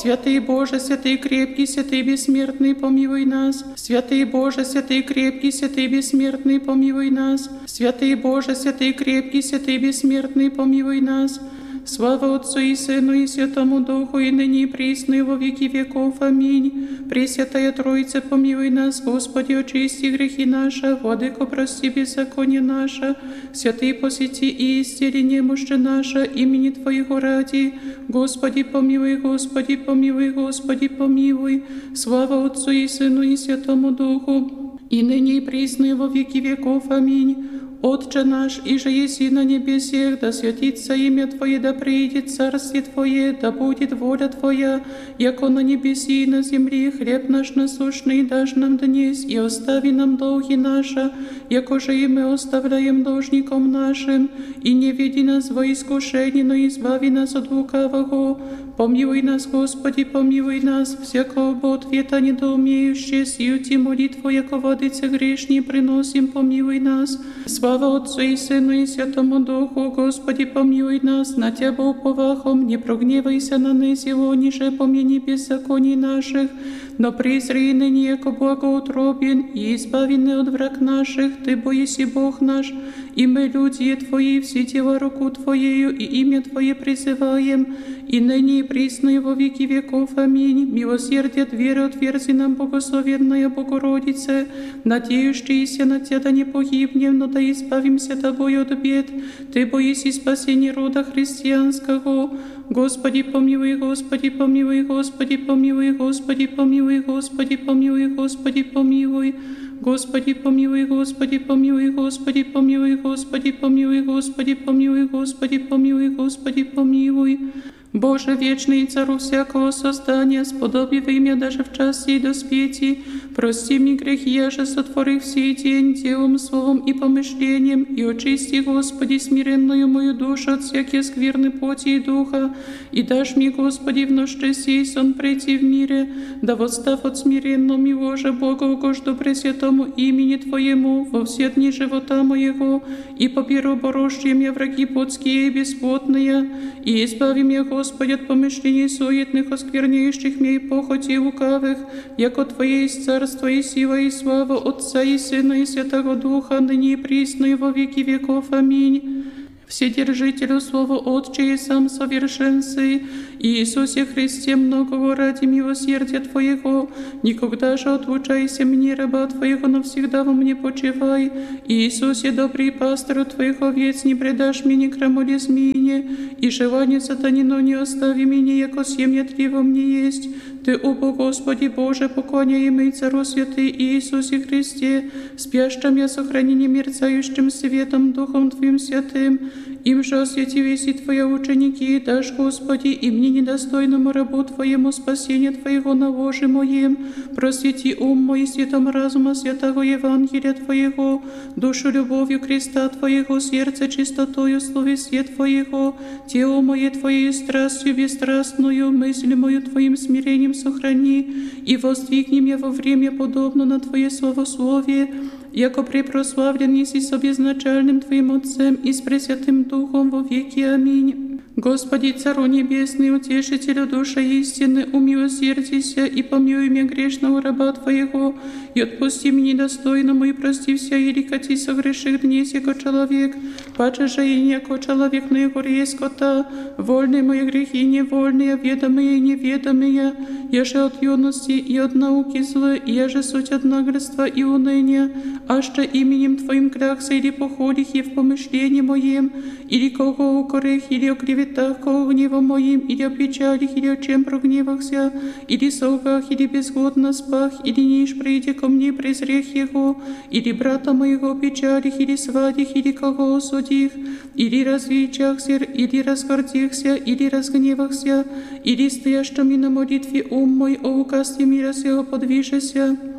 святый Боже, святый крепкий, святый бессмертный, помилуй нас. Святый Боже, святый крепкий, святый бессмертный, помилуй нас. Святый Боже, святый крепкий, святый бессмертный, помилуй нас. Слава Отцу и Сыну и Святому Духу, и ныне и присно, и во веки веков. Аминь. Пресвятая Троица, помилуй нас, Господи, очисти грехи наши, Владыко, прости беззаконие наше, святый посети и исцели немощи наше, имени Твоего ради. Господи, помилуй, Господи, помилуй, Господи, помилуй. Слава Отцу и Сыну и Святому Духу, и ныне и присно, и во веки веков. Аминь. Отче наш, иже еси на небесех, да святится имя Твое, да приидет царствие Твое, да будет воля Твоя, яко на небеси и на земле. Хлеб наш насущный дашь нам днесь, и остави нам долги наши, яко же и мы оставляем должником нашим, и не веди нас во искушение, но избави нас от лукавого. Помилуй нас, Господи, помилуй нас, всякого бы ответа недоумеющие, сию Ти молитву, яко владыце грешни, приносим, помилуй нас. Слава Отцу и Сыну и Святому Духу, Господи, помилуй нас, на Тебя уповахом, не прогневайся на нас его, ниже помяни беззаконий наших, но презри ныне, яко благоутробен, и избави от враг наших, Ты боиси Бог наш, и мы, люди Твои, все дела руку Твоею, и имя Твое призываем, и ныне и присно, и во веки веков. Аминь. Милосердие от веры отверзи нам, благословенная Богородице, надеющиеся на Тебя, да не погибнем, но да избавимся Тобою от бед. Ты боиси спасения рода христианского. Господи, помилуй, Господи, помилуй, Господи, помилуй, Господи, помилуй, Господи, помилуй, Господи, помилуй. Господи, помилуй, Господи, помилуй, Господи, помилуй, Господи, помилуй, Господи, помилуй, Господи, помилуй, Господи, помилуй. Боже, вечный и цару всякого создания, сподоби в имя даже в час сей доспети, прости мне грехи, я же сотворив сей день делом, словом и помышлением, и очисти, Господи, смиренную мою душу от всякие скверны плоти и духа, и дашь мне, Господи, в ночи сей сон прийти в мире, да восстав от смиренного его же Бога угожду пресвятому имени Твоему во все дни живота моего, и поберу борощем я враги плотские и бесплотные, и избави меня, Господи, от помышлений суетных, оскверняющих меня и похоти лукавых, яко Твое есть царство и сила и слава Отца и Сына и Святого Духа, ныне и присно и во веки веков. Аминь. Вседержителю Слово Отче и сам совершенствуй, Иисусе Христе, многого ради милосердия Твоего, никогда же отлучайся мне, раба Твоего, навсегда во мне почивай. Иисусе, добрый пастырь Твоих овец, не предашь мне крамоле змеине, и желание сатанину не остави меня, яко семья Три во мне есть. Ты, о Господи Боже, поклоняемый Цару святый Иисусе Христе, спящим я сохранение мерцающим светом Духом Твоим святым, им же осветились и Твои ученики, дашь, Господи, и мне недостойному рабу Твоему спасение Твоего на ложе моем, просвети ум мой светом разума святого Евангелия Твоего, душу любовью креста Твоего, сердце чистотою словесия Твоего, тело мое Твоей страстью бесстрастную, мысль мою Твоим смирением сохрани, и воздвигни меня во время подобно на Твое словословие, яко препрославлен еси с обезначальным Твоим Отцем и с Пресвятым Духом во веки. Аминь. Господи, Цару Небесный, Утешителю души истины, умилосердися и помилуй меня грешного раба Твоего, и отпусти мне недостойному, и прости вся еликати согреших дней сего человек, паче же и неко человек на его скота, вольные мои грехи, невольные, ведомые и неведомые, я же от юности и от науки злы, я же суть от наглядства и уныния, аж что именем Твоим клякся или походих и в помышлении моем, или кого укорих, или о клеветах, кого гневом моим, или о печалях, или о чем прогневахся, или солгах, или безгодно спах, или ниш прийти ко мне презрех его, или брата моего печалих, или свадих, или кого осудих, или развечахся, или разгордихся, или разгневахся, или стоящими на молитве ум мой о указе мира сего подвижеся.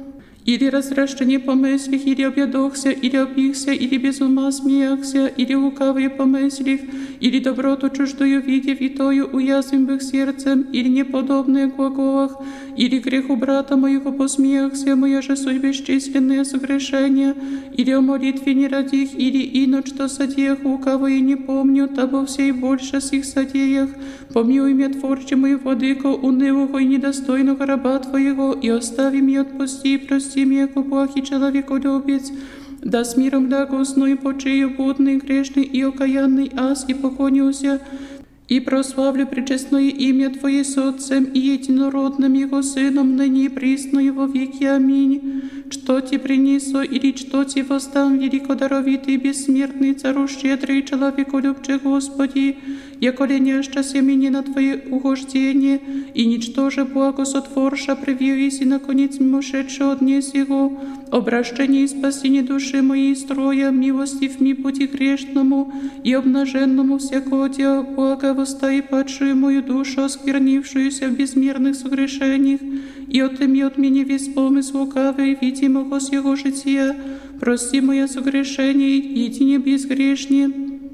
или развращение помыслих, или объедохся, или опихся, или без ума смеяхся, или лукавые помыслих, или доброту чуждую видев, и тою уязвим бых сердцем, или неподобные глаголах, или греху брата моего посмеяхся, моя же суть бесчисленные согрешения, или о молитве не родих, или ино, что содеях лукавые не помню, табо всей больше с их содеях. Помилуй меня, Творче мой, владыко, унылого и недостойного раба Твоего, и остави меня, отпусти и прости меня, яко плохий человеколюбец. Да с миром благостно и почию будный, грешный и окаянный аз, и поклонился, и прославлю пречестное имя Твое с Отцем и единородным Его Сыном, ныне и присно и во веки. Аминь. Что Ти принесу, или что Ти воздам, великодаровитый и бессмертный, цару щедрый, человеколюбче Господи, яко леняща семени на Твое угождение, и ничтоже благо сотворша, привились и наконец мимошедше от дня сего, обращение и спасение души моей строя, милостив ми пути грешному и обнаженному всякого дела блага, востай падшую мою душу, осквернившуюся в безмерных согрешениях, и отыми от меня весь помысл лукавый, видимого с его жития, прости моя согрешение, едине безгрешнее.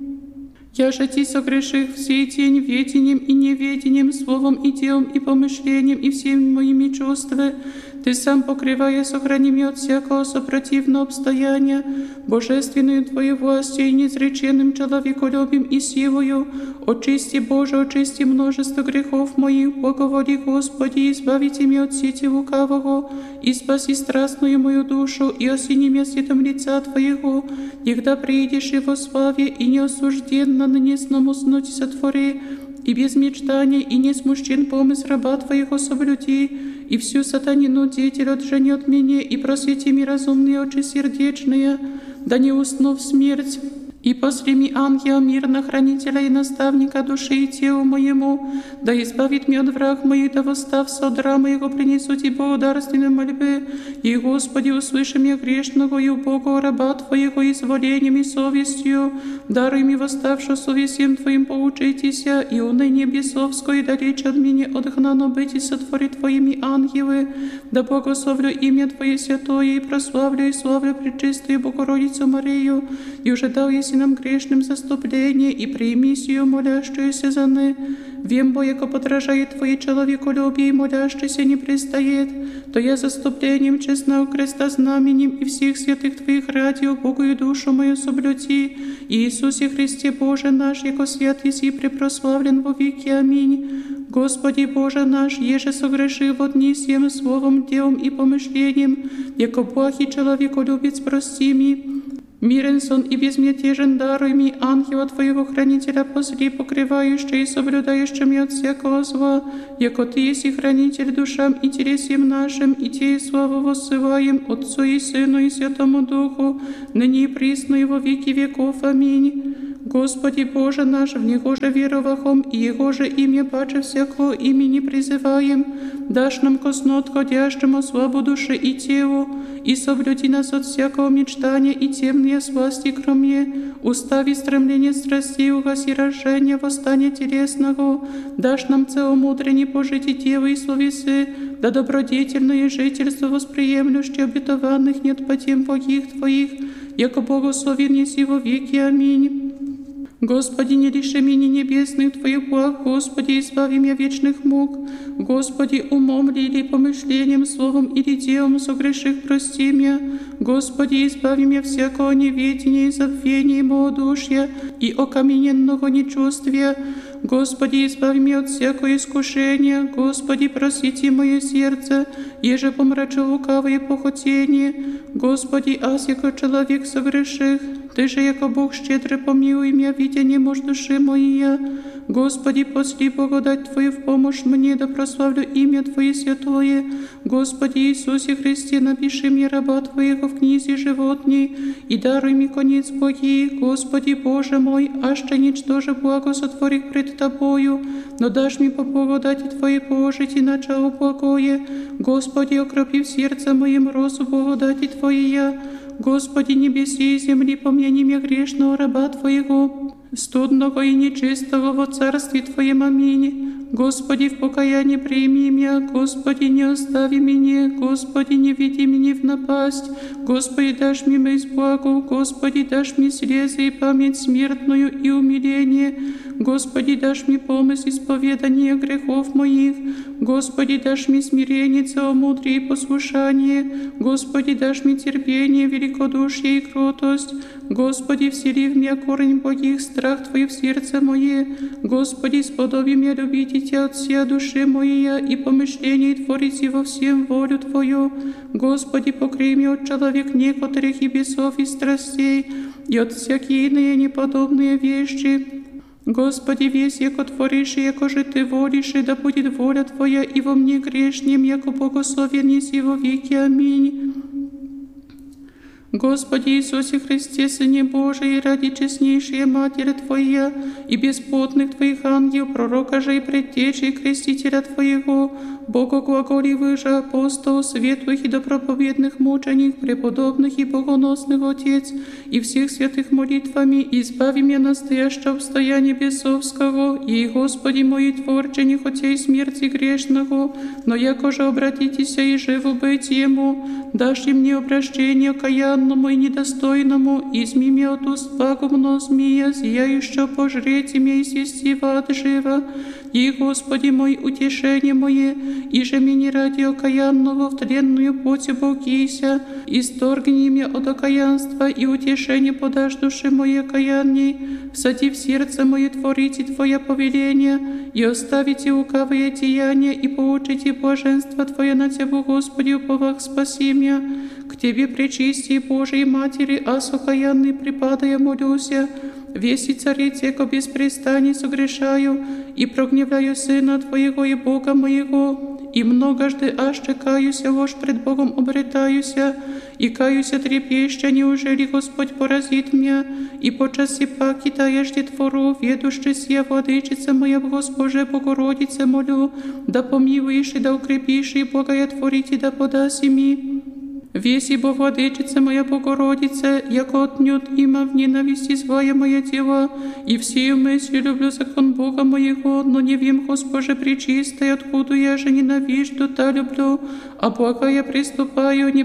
Я же Ти согреших всей день ведением и неведением, словом и делом и помышлением и всеми моими чувствами. Ты сам, покрывая, сохрани меня от всякого сопротивного обстояния, божественную Твою властью и неизреченным человеколюбием и силою. Очисти, Боже, очисти множество грехов моих, благоволи, Господи, избавите меня от сети лукавого, и спаси страстную мою душу, и осени меня светом лица Твоего, когда приидешь Его славе, и неосужденно на несном снуте сотвори, и без мечтания, и не смущен помысл раба Твоего соблюди, и всю сатанину деятель отжени от меня, и просвети ми разумные очи сердечные, да не усну в смерть. И после ми ангела мирно, хранителя и наставника души и телу моему, да избавит меня от враг моих, да восстав содра моего принесу Ти благодарственные мольбы, и, Господи, услыши меня грешного и убогого раба Твоего изволением и совестью, даруй ми восставшую совестием Твоим поучитеся, и уныние бесовское далече от меня отгнано быть и сотвори Твоими ангелы, да благословлю имя Твое святое, и прославлю и славлю пречистую Богородицу Марию, и уже дал еси нам грешным заступление, и прими сию молящуюся за ны. Вем, бо яко подражает Твое человеколюбие, и молящийся не пристает, то я заступлением честного креста знаменем и всех святых Твоих ради убогую душу мою соблюди. Иисусе Христе Боже наш, яко свят еси препрославлен во веки. Аминь. Господи Боже наш, еже согреши во дни всем словом, делом и помышлением, яко плохий человеколюбец, прости ми. Мирен сон и безмятежен даруй ми ангела Твоего хранителя позри, покрывающий и соблюдающий меня от всякого зла, яко Ты еси хранитель душам и телесем нашим, и Тебе славу воссылаем Отцу и Сыну и Святому Духу, ныне и присно и во веки веков. Аминь. Господи Боже наш, в Него же веровахом, и Его же имя паче всякого имени призываем, дашь нам ко сну отходящему славу души и телу, и соблюди нас от всякого мечтания и темные сласти кроме, устави стремление страстей, угаси рождение, восстание телесного, дашь нам целомудренне пожити девы и словесы, да добродетельное жительство восприемлющее обетованных нет по тем Богих Твоих, яко благословен еси во веки. Аминь. Господи, не лиши меня небесных Твоих благ, Господи, избави меня вечных мук. Господи, умом ли или помышлением, словом или делом согреших, прости меня. Господи, избави меня всякого неведения и забвения и малодушия, и окамененного нечувствия. Господи, избави меня от всякого искушения. Господи, просвети мое сердце, еже помрачил лукавые похотения. Господи, аз яко человек согреших, Ты же, яко Бог щедрый, помилуй меня, видя немощь души моей. Господи, посли благодать Твою в помощь мне, да прославлю имя Твое святое. Господи Иисусе Христе, напиши мне раба Твоего в книзе животней, и даруй мне конец благий. Господи Боже мой, аще ничтоже благо сотворих пред Тобою, но дашь мне по благодати Твоей положить и начало благое. Господи, окропи в сердце моем розу благодати Твоей. Господи, небеси и земли, помяни меня грешного раба Твоего, студного и нечистого во царстве Твоем. Аминь. Господи, в покаянии прими меня, Господи, не остави меня, Господи, не веди меня в напасть, Господи, дашь мне избаву, Господи, дашь мне слезы и память смертную и умиление, Господи, дашь мне помощь исповедания грехов моих, Господи, дашь мне смирение, целомудрие и послушание, Господи, дашь мне терпение, великодушие и кротость, Господи, всели в меня корень благих, страх Твой в сердце мое, Господи, сподоби меня любить Тебя от всей души моей и помышления творить во всем волю Твою, Господи, покрой меня от человек некоторых и бесов и страстей, и от всякие иные неподобные вещи. Господи, весь, яко творишь, и яко же Ты волишь, и да будет воля Твоя и во мне грешнем, яко благословен еси во веки. Аминь. Господи Иисусе Христе, Сыне Божий, ради честнейшей Матери Твоя и бесплотных Твоих ангел, пророка же и предтечи, и крестителя Твоего, Бога глаголивых же апостол, светлых и допроповедных мученик, преподобных и богоносных Отец, и всех святых молитвами, избави меня настоящего обстояния бесовского, и, Господи мой, Творче, не хотей смерти грешного, но яко же обратитеся и живо быть Ему, дашь и мне обращение окаянному и недостойному, изми меня от уст пагубного змея, зияющего пожреть имя и свести в ад живо, и, Господи мой, утешение мое, и же мне ради окаянного в тленную плоть оболкися, исторгни меня от окаянства, и утешение подашь душе моей окаянней, всади в сердце мое творите Твое повеление, и оставите лукавые деяния, и получите блаженство Твое на Тебя, Господи, уповах спаси меня. К Тебе, пречистей Божией Матери, ас окаянный припадая молюся, весь и цариц, яко без престаний согрешаю, и прогневляю Сына Твоего и Бога моего, и многожды аж каюся, ложь пред Богом обретаюся, и каюся трепеща, неужели Господь поразит меня, и по часе паки таежде твору, ведущий сия владычица моя, Госпоже Богородице молю, да помилуешь и да укрепишь, и благая творите, да подаси ми. Весь ибо владычица моя Богородица, яко отнюдь има в ненависти злая моя дела, и всею мыслью люблю закон Бога моего, но не вим, Госпоже пречистой, откуда я же ненавижду, та люблю, а благая приступаю, не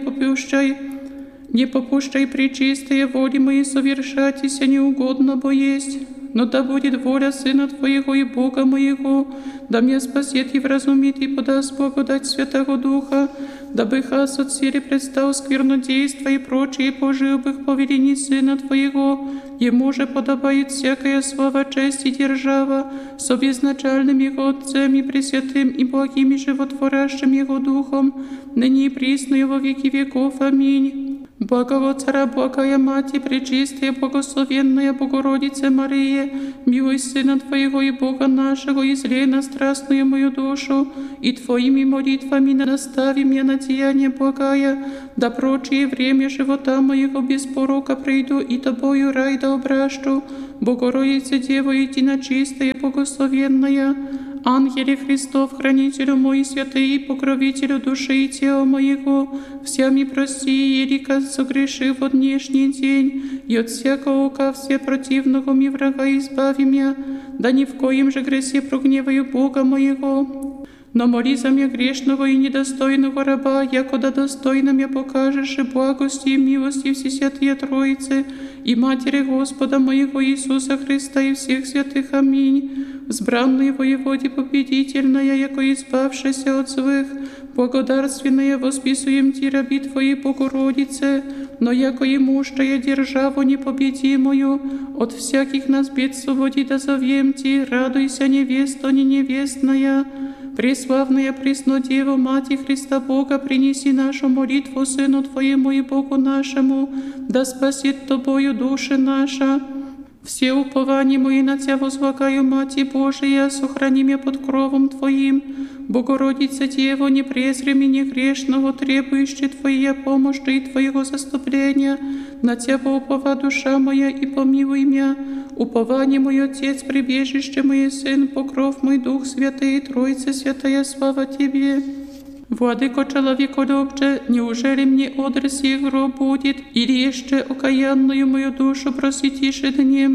попущай пречистые воли мои совершатися неугодно, бо есть. Но да будет воля Сына Твоего и Бога моего, да меня спасет и вразумит, и подаст благодать Святого Духа, дабы хас от силы предстал сквернодейства и прочие пожил бы по велении Сына Твоего. Ему же подобает всякая слава, честь и держава, с обезначальным Его Отцем и Пресвятым и благим и животворящим Его Духом, ныне и присно и во веки веков. Аминь. Благого Цара, благая Мати, пречистая, благословенная Богородица Мария, милуй Сына Твоего и Бога нашего, излей на страстную мою душу, и Твоими молитвами настави меня на деяние благая, да прочее время живота моего без порока прийду, и Тобою рай да обращу, Богородица Дева, едино чистая, благословенная, Ангеле Христов, хранителю мой, святый и покровителю души и тела моего, вся ми прости, елика согрешив от днешний день, и от всякого ока все противного ми врага избави меня, да ни в коем же гресе прогневаю Бога моего. Но моли за меня грешного и недостойного раба, якода достойно меня покажешь и благости и милости Всесвятые Троицы и Матери Господа моего Иисуса Христа и всех святых. Аминь. Взбранный воеводе победительная, яко избавшися от злых, благодарственная восписуем Ти, раби Твоей Богородице, но яко имущая державу непобедимую, от всяких нас бед свободи да зовем Ти, радуйся, невеста не невестная. Преславная Преснодева, Мати Христа Бога, принеси нашу молитву Сыну Твоему и Богу нашему, да спасет Тобою души наша. Все упования мои на Тебя возлагаю, Мати Божия, сохрани меня под кровом Твоим. Богородица Дева, не презри меня грешного, требующей Твоей помощи и Твоего заступления. На Тебя упова душа моя, и помилуй меня. Упование мой Отец, прибежище мой Сын, покров мой Дух Святый, Троица Святая, слава Тебе. Владыко человеколюбче, неужели мне одрс и гроб будет, или еще окаянную мою душу просветишь днем?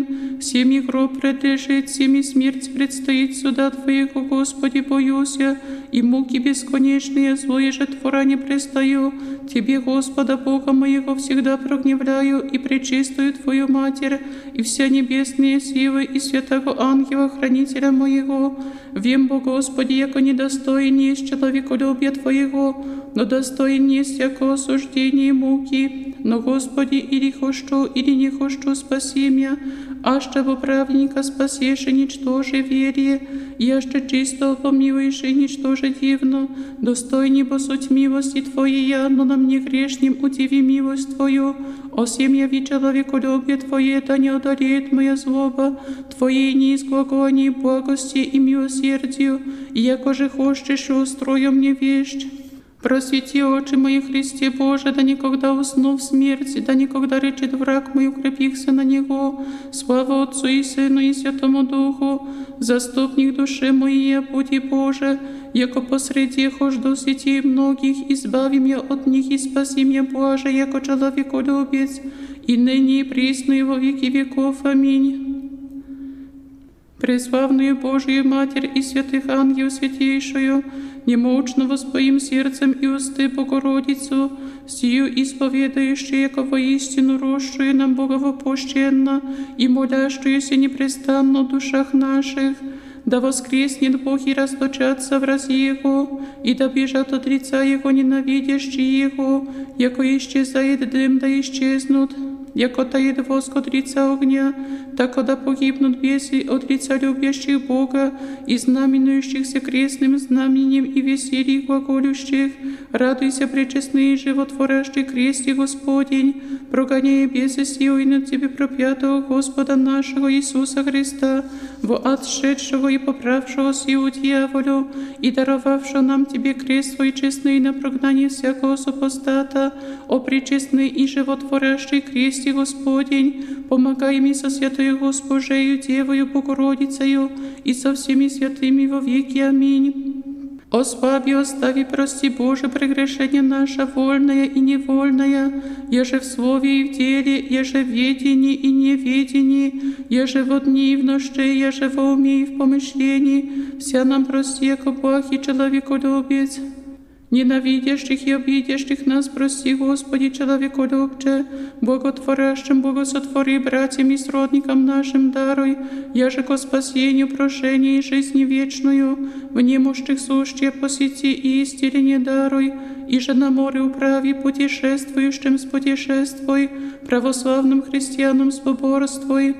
всеми гроб предлежит, всеми смерть предстоит суда Твоего, Господи, боюсь я, и муки бесконечные, злое же твора не пристаю. Тебе, Господа Бога моего, всегда прогневляю, и пречистую Твою Матерь, и вся небесные силы, и святого ангела, хранителя моего. Вем, Бо, Господи, яко недостоин есть человеколюбия Твоего, но достоин есть яко осуждение муки. Но, Господи, или хочу, или не хочу, спаси меня, аще во праведника спасешь и ничтоже верие, и аще чисто помилуешь и ничтоже дивно, достойни бо суть милости Твоей, но на мне грешним удиви милость Твою. О сем яви человеколюбие Твое, да не одолеет моя злоба, Твоей неизглаголней благости и милосердию, и яко же хочешь, устрою мне вещь. Просвети очи мои, Христе Боже, да никогда усну в смерти, да никогда речет враг мой, укрепихся на Него. Слава Отцу и Сыну и Святому Духу, заступник души моей, буди Боже, яко посреди хожду сетей многих, избави меня от них и спаси меня, Боже, яко человеколюбец, и ныне и присно и во веки веков. Аминь. Преславную Божию Матерь и святых ангелов святейшую, немощно воспоим сердцем и усты Богородицу, сию исповедающую, яко воистину росшую нам Боговопущенно и молящуюся непрестанно в душах наших, да воскреснет Бог и расточатся врази Его, и да бежат от лица Его ненавидящие Его, яко исчезает дым, да исчезнут, яко тает воск от лица огня, так да погибнут бесы от лица любящих Бога и знаменующихся крестным знаменем и весельем глаголющих. Радуйся, пречестный животворящий кресте Господень, прогоняя бесы силой над Тебе пропятого Господа нашего Иисуса Христа, во ад шедшего и поправшего силу дьяволю, и даровавшего нам Тебе крест свой честный на прогнание всякого супостата, о пречестный и животворящий кресте Господень, помогай мне со святою Госпожею Девою Богородицею и со всеми святыми во веки. Аминь. Ослаби, остави, прости, Боже, прегрешение наше, вольное и невольное, еже в слове и в деле, еже в ведении и неведении, еже во дни и в ночи, еже во уме и в помышлении, вся нам прости, яко благ и человеколюбец. Ненавидящих и обидящих нас прости, Господи, человеколюбче, Боготворящим, Богосотвори, братьям и сродникам нашим даруй, яже ко спасению, прошению и жизни вечную, в немощных сущие посети и исцеление даруй, и же на море управи путешествующим спутешествуй, православным христианам соборствуй,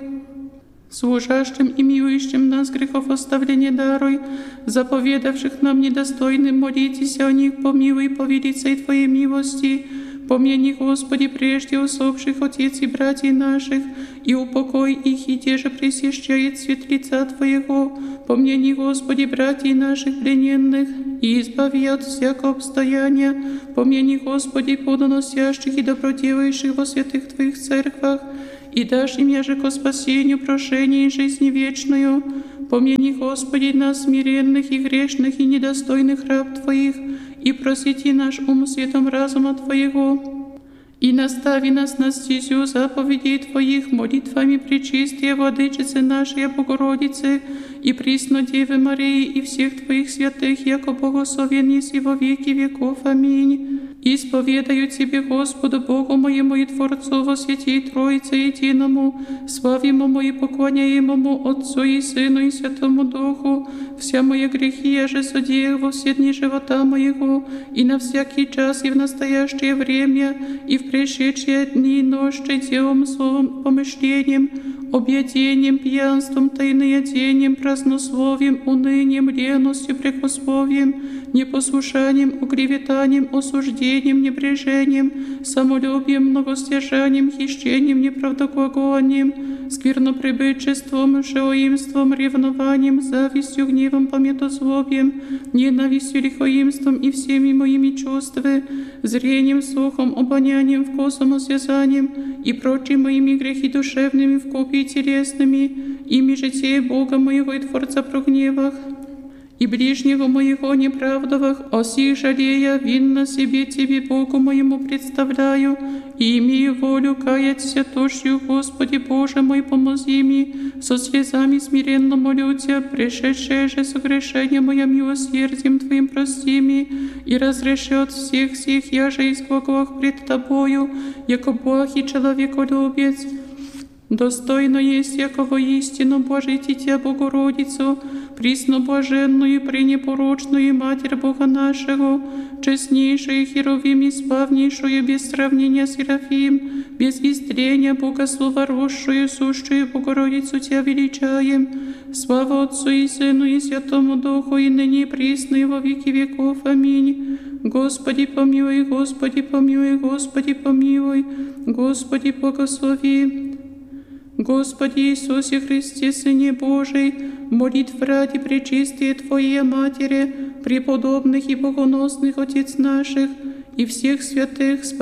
служащим и милующим нас грехов оставления даруй, заповедавших нам недостойным молитесь о них, помилуй по велицей Твоей милости. Помяни, Господи, прежде усопших отец и братьев наших, и упокой их, и те же пресещает свет лица Твоего. Помяни, Господи, братьев наших плененных, и избави от всякого обстояния. Помяни, Господи, плодоносящих и доброделающих во святых Твоих церквах, и дашь им яже ко спасению, прошению и жизни вечную. Помяни, Господи, нас, смиренных и грешных и недостойных раб Твоих, и просвети наш ум светом разума Твоего. И настави нас на стезю заповедей Твоих молитвами пречистия Владычицы нашей Богородицы и присно Девы Марии и всех Твоих святых, яко благословен еси во веки веков. Аминь. Исповедаю Тебе, Господу Богу моему и Творцу во святей Троице единому, славимому и поклоняемому Отцу и Сыну и Святому Духу, вся мои грехи я же содеял во все дни живота моего, и на всякий час, и в настоящее время, и в пришедшие дни и ночи, делом, словом, помышлением, объедением, пьянством, тайноедением, празднословием, унынием, леностью, прекословием, непослушанием, уклеветанием, осуждением, небрежением, самолюбием, многостяжанием, хищением, неправдоглаголанием, сквернопребычеством, шелоимством, ревнованием, завистью, гневом, пометозлобием, ненавистью, лихоимством и всеми моими чувствами, зрением, слухом, обонянием, вкусом, осязанием и прочими моими грехи душевными, вкупе и телесными, ими житие Бога моего и Творца прогневах. и ближнего моего неправдовых, о сих жалея, винно себе Тебе, Богу моему, представляю, и имею волю каяться тошью, Господи Боже мой, помози мне, со слезами смиренно молю Тебя, пришедшее же согрешение мое милосердием Твоим прости мне, и разреши от всех сих я же изглагох пред Тобою, яко Бог и человеколюбец. Достойно есть якого истину Божити Тебя, Богородицу, пресноблаженную и пренепорочную Матерь Бога нашего, честнейшую Херовим и славнейшую без сравнения Серафим, без истрения Богослова росшую, сущую Богородицу Тебя величаем. Слава Отцу и Сыну и Святому Духу, и ныне и присно и во веки веков. Аминь. Господи помилуй, Господи помилуй, Господи помилуй, Господи благослови. Господи Иисусе Христе, Сыне Божий, молитв ради пречистые Твоей Матери, преподобных и богоносных Отец наших и всех святых,